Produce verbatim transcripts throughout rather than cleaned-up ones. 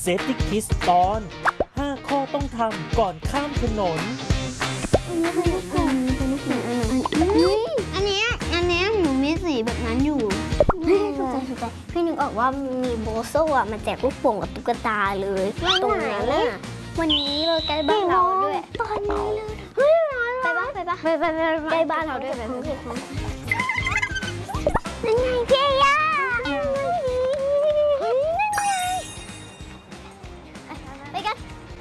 Safety Kids ตอนห้าข้อต้องทำก่อนข้ามถนนอันนี้อันนี้อันนี้หนูมีสีแบบนั้นอยู่ถูกใจถูกใจพี่นึกออกว่ามีโบโซ่อะมาแจกลูกโป่งกับตุ๊กตาเลยตรงนั้นน่ะวันนี้เลยใกล้บ้านเราด้วยตอนนี้เลยเฮ้ยไปบ้านไปบ้านไปไปไปใกล้บ้านเราด้วยแบบนี้นั่นไงพี่ย่าไปกัน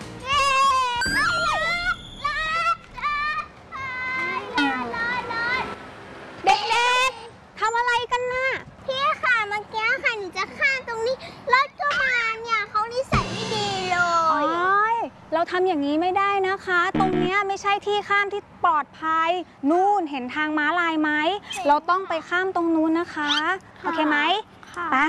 เด็กๆทำอะไรกันน่ะพี่ค่ะเมื่อกี้ค่ะหนูจะข้ามตรงนี้รถก็มาเนี่ยเขานิสัยไม่ดีเลยเราทำอย่างนี้ไม่ได้นะคะตรงนี้ไม่ใช่ที่ข้ามที่ปลอดภัยนู่นเห็นทางม้าลายไหมเราต้องไปข้ามตรงนู้นนะคะโอเคไหมไป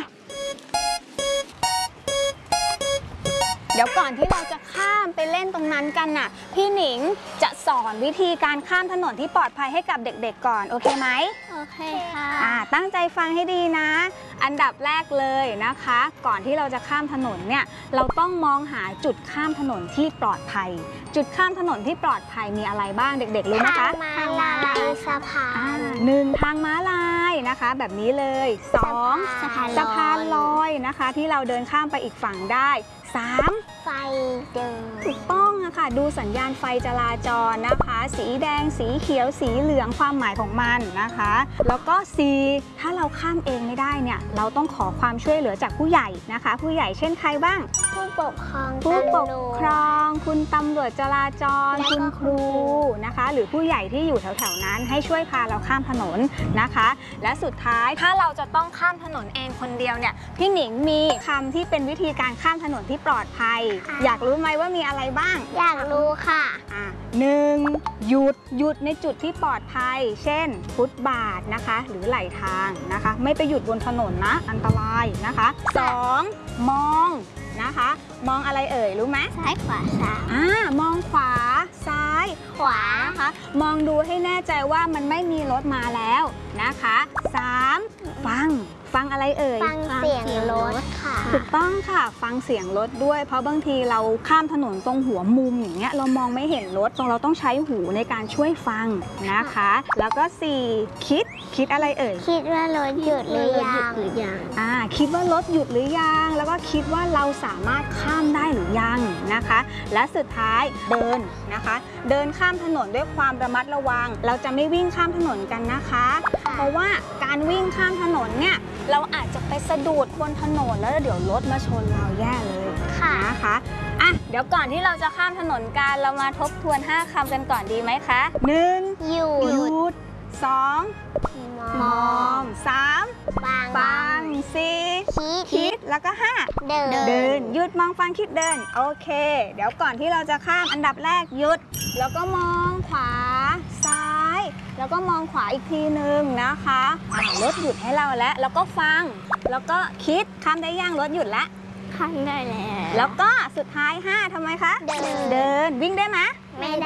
เดี๋ยวก่อนที่เราจะข้ามไปเล่นตรงนั้นกันน่ะพี่หนิงจะสอนวิธีการข้ามถนนที่ปลอดภัยให้กับเด็กๆก่อนโอเคไหมโอเคค่ะอ่าตั้งใจฟังให้ดีนะอันดับแรกเลยนะคะก่อนที่เราจะข้ามถนนเนี่ยเราต้องมองหาจุดข้ามถนนที่ปลอดภัยจุดข้ามถนนที่ปลอดภัยมีอะไรบ้างเด็กๆรู้ไหมคะทางม้าลายสะพานหนึ่งทางม้าลายนะคะแบบนี้เลยสองสะพานสะพานลอยนะคะที่เราเดินข้ามไปอีกฝั่งได้สามไฟเดินถูกต้องอะค่ะดูสัญญาณไฟจราจรนะคะสีแดงสีเขียวสีเหลืองความหมายของมันนะคะแล้วก็สี่ถ้าเราข้ามเองไม่ได้เนี่ยเราต้องขอความช่วยเหลือจากผู้ใหญ่นะคะผู้ใหญ่เช่นใครบ้างผู้ปกครองผู้ปกครองคุณตำรวจจราจรคุณครูนะคะหรือผู้ใหญ่ที่อยู่แถวๆนั้นให้ช่วยพาเราข้ามถนนนะคะและสุดท้ายถ้าเราจะต้องข้ามถนนเองคนเดียวเนี่ยพี่หนิงมีคำที่เป็นวิธีการข้ามถนนที่ปลอดภัยอยากรู้ไหมว่ามีอะไรบ้างอยากรู้ค่ะอ่ะหนึ่งหยุดหยุดในจุดที่ปลอดภัยเช่นฟุตบาทนะคะหรือไหลทางนะคะไม่ไปหยุดบนถนนนะอันตรายนะคะสองมองนะคะมองอะไรเอ่ยรู้ไหมซ้ายขวาซ้ายอ่ามองขวาซ้ายขวานะคะมองดูให้แน่ใจว่ามันไม่มีรถมาแล้วนะคะสามฟังฟังอะไรเอ่ยฟังเสียงรถค่ะถูกต้องค่ะฟังเสียงรถด้วยเพราะบางทีเราข้ามถนนตรงหัวมุมอย่างเงี้ยเรามองไม่เห็นรถตรงเราต้องใช้หูในการช่วยฟังนะคะแล้วก็สี่คิดคิดอะไรเอ่ยคิดว่ารถหยุดหรือยังอ่าคิดว่ารถหยุดหรือยังแล้วก็คิดว่าเราสามารถข้ามได้หรือยังนะคะและสุดท้ายเดินนะคะเดินข้ามถนนด้วยความระมัดระวังเราจะไม่วิ่งข้ามถนนกันนะคะเพราะว่าการวิ่งข้ามถนนเนี่ยเราอาจจะไปสะดุดบนถนนแล้วเดี๋ยวรถมาชนเราแย่เลยค่ะนะคะอ่ะเดี๋ยวก่อนที่เราจะข้ามถนนกันเรามาทบทวนห้าคำกันก่อนดีไหมคะหนึ่งหยุดหยุดสองมองสามฟังฟังสี่คิดแล้วก็ห้าเดินเดินหยุดมองฟังคิดเดินโอเคเดี๋ยวก่อนที่เราจะข้ามอันดับแรกหยุดแล้วก็มองขวาซ้ายแล้วก็มองขวาอีกทีนึงนะคะรถหยุดให้เราแล้วแล้วก็ฟังแล้วก็คิดข้ามได้ย่างรถหยุดแล้วข้ามได้แล้วแล้วก็สุดท้ายห้าทำไมคะเดินเดินวิ่งได้ไหมไม่ได้